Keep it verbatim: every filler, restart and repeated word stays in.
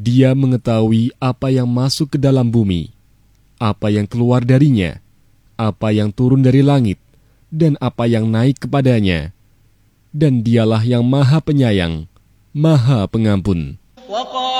Dia mengetahui apa yang masuk ke dalam bumi, apa yang keluar darinya, apa yang turun dari langit, dan apa yang naik kepadanya. Dan dialah yang Maha Penyayang, Maha Pengampun.